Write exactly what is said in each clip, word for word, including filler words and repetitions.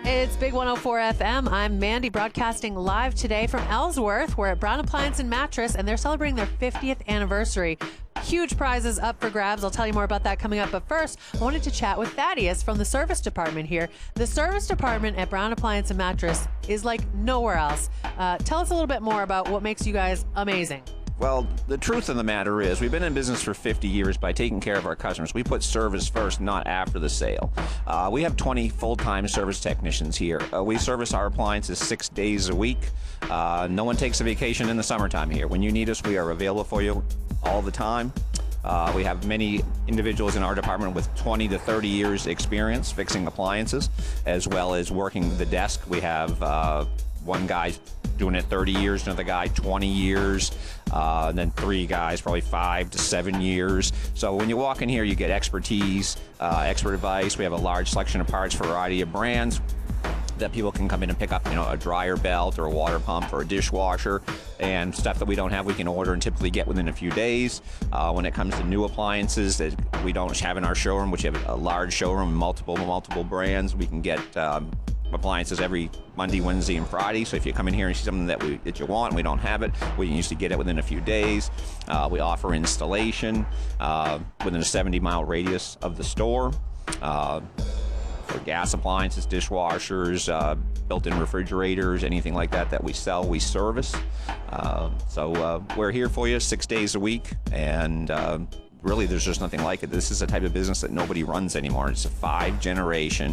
It's Big one oh four F M. I'm Mandy, broadcasting live today from Ellsworth. We're at Brown Appliance and Mattress, and they're celebrating their fiftieth anniversary. Huge prizes up for grabs. I'll tell you more about that coming up. But first, I wanted to chat with Thaddeus from the service department here. The service department at Brown Appliance and Mattress is like nowhere else. Uh, tell us a little bit more about what makes you guys amazing. Well, the truth of the matter is we've been in business for fifty years by taking care of our customers. We put service first, not after the sale. Uh, we have twenty full-time service technicians here. Uh, we service our appliances six days a week. Uh, no one takes a vacation in the summertime here. When you need us, we are available for you all the time. Uh, we have many individuals in our department with twenty to thirty years experience fixing appliances, as well as working the desk. We have uh, one guy doing it thirty years, another guy twenty years, uh, and then three guys probably five to seven years. So when you walk in here, you get expertise, uh, expert advice. We have a large selection of parts for a variety of brands that people can come in and pick up, you know, a dryer belt or a water pump or a dishwasher, and stuff that we don't have, we can order and typically get within a few days. Uh, when it comes to new appliances that we don't have in our showroom, which have a large showroom, multiple, multiple brands, we can get um, appliances every Monday, Wednesday, and Friday. So if you come in here and see something that we that you want and we don't have it, we can usually get it within a few days. Uh, we offer installation uh, within a seventy mile radius of the store. Uh, for gas appliances, dishwashers, uh, built-in refrigerators, anything like that that we sell, we service. Uh, so uh, we're here for you six days a week, and uh, really there's just nothing like it. This is a type of business that nobody runs anymore. It's a five-generation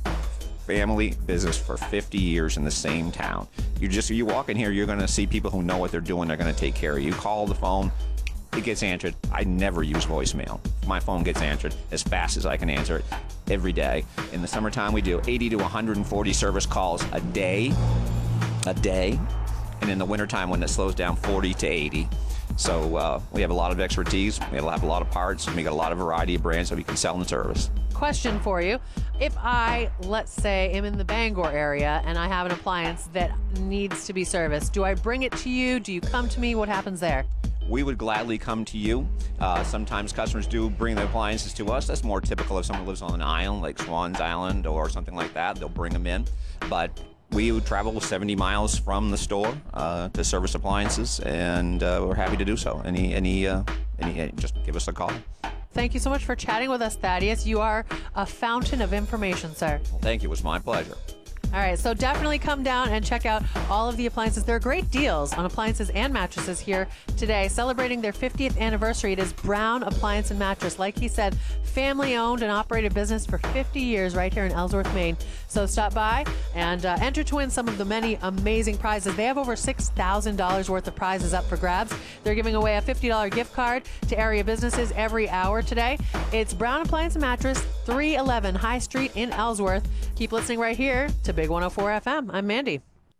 family business for fifty years in the same town. You just, you walk in here, you're going to see people who know what they're doing. They're going to take care of you. You call the phone, it gets answered. I never use voicemail. My phone gets answered as fast as I can answer it every day. In the summertime, we do eighty to one hundred forty service calls a day, a day. And in the wintertime, when it slows down, forty to eighty. So uh, we have a lot of expertise. We have a lot of parts. And we got a lot of variety of brands that we can sell and service. Question for you. If I, let's say, am in the Bangor area and I have an appliance that needs to be serviced, do I bring it to you? Do you come to me? What happens there? We would gladly come to you. Uh, sometimes customers do bring their appliances to us. That's more typical if someone lives on an island like Swan's Island or something like that. They'll bring them in. But we would travel seventy miles from the store uh, to service appliances, and uh, we're happy to do so. Any, any, uh, any, just give us a call. Thank you so much for chatting with us, Thaddeus. You are a fountain of information, sir. Well, thank you. It was my pleasure. All right, so definitely come down and check out all of the appliances. There are great deals on appliances and mattresses here today. Celebrating their fiftieth anniversary, it is Brown Appliance and Mattress. Like he said, family-owned and operated business for fifty years right here in Ellsworth, Maine. So stop by and uh, enter to win some of the many amazing prizes. They have over six thousand dollars worth of prizes up for grabs. They're giving away a fifty dollar gift card to area businesses every hour today. It's Brown Appliance and Mattress, three eleven High Street in Ellsworth. Keep listening right here to Big one oh four F M. I'm Mandy.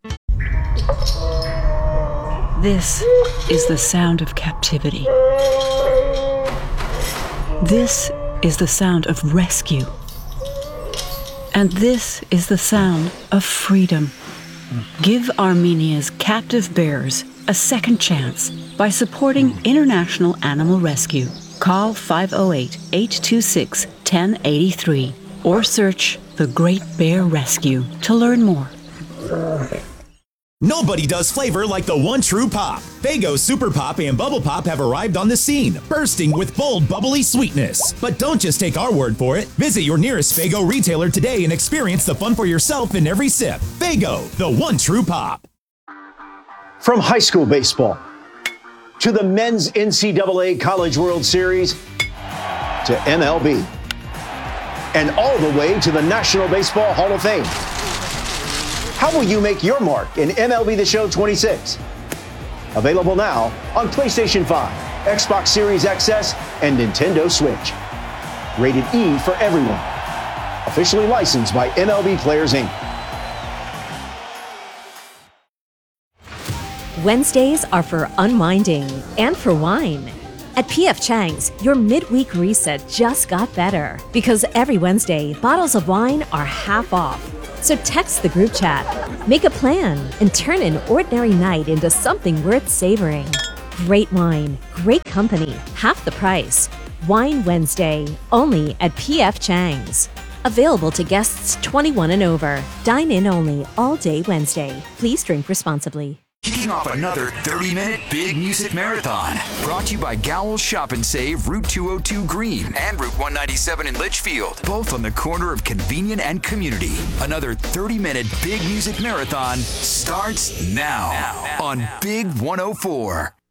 This is the sound of captivity. This is the sound of rescue. And this is the sound of freedom. Give Armenia's captive bears a second chance by supporting International Animal Rescue. Call five oh eight, eight two six, one oh eight three or search The Great Bear Rescue to learn more. Nobody does flavor like the one true pop. Faygo Super Pop and Bubble Pop have arrived on the scene, bursting with bold, bubbly sweetness. But don't just take our word for it. Visit your nearest Faygo retailer today and experience the fun for yourself in every sip. Faygo, the one true pop. From high school baseball to the men's N C double A College World Series to M L B and all the way to the National Baseball Hall of Fame. How will you make your mark in M L B The Show twenty-six? Available now on PlayStation five, Xbox Series X S, and Nintendo Switch. Rated E for everyone. Officially licensed by M L B Players, Incorporated. Wednesdays are for unwinding and for wine. At P F Chang's, your midweek reset just got better because every Wednesday, bottles of wine are half off. So text the group chat, make a plan, and turn an ordinary night into something worth savoring. Great wine, great company, half the price. Wine Wednesday, only at P F Chang's. Available to guests twenty-one and over. Dine in only all day Wednesday. Please drink responsibly. Kicking off another thirty-minute Big Music Marathon. Brought to you by Gowell's Shop and Save, Route two oh two Green and Route one ninety-seven in Litchfield. Both on the corner of convenient and community. Another thirty-minute Big Music Marathon starts now, now, now on now. Big one oh four.